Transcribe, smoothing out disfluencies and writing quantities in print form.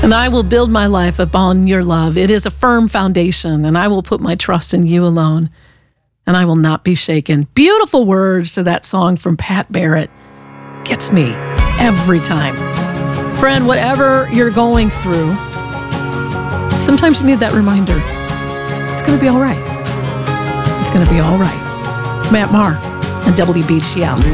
And I will build my life upon your love. It is a firm foundation, and I will put my trust in you alone, and I will not be shaken. Beautiful words to that song from Pat Barrett. Gets me every time. Friend, whatever you're going through, sometimes you need that reminder. It's going to be all right. It's going to be all right. It's Matt Maher and WBGL.